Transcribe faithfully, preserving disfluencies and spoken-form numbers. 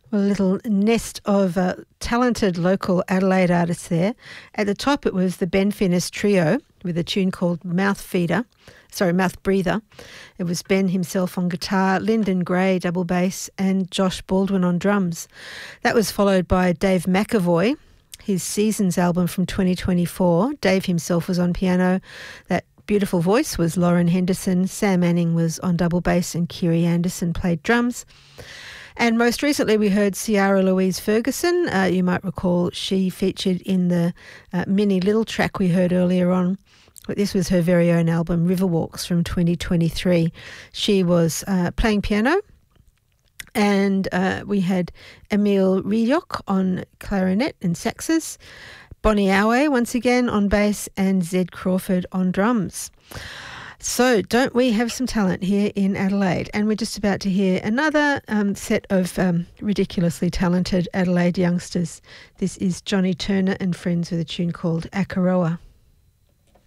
Well, a little nest of uh, talented local Adelaide artists there. At the top, it was the Ben Finnis Trio with a tune called Mouth Feeder. Sorry, Mouth Breather. It was Ben himself on guitar, Lyndon Gray double bass, and Josh Baldwin on drums. That was followed by Dave McAvoy, his Seasons album from twenty twenty-four. Dave himself was on piano. That beautiful voice was Lauren Henderson. Sam Manning was on double bass, and Kiri Anderson played drums. And most recently we heard Ciara Louise Ferguson. Uh, you might recall she featured in the uh, Minnie Little track we heard earlier on. But this was her very own album, Riverwalks, from twenty twenty-three. She was uh, playing piano, and uh, we had Emile Rioch on clarinet and saxes, Bonnie Awe once again on bass, and Zed Crawford on drums. So don't we have some talent here in Adelaide? And we're just about to hear another um, set of um, ridiculously talented Adelaide youngsters. This is Johnny Turner and Friends with a tune called Akaroa.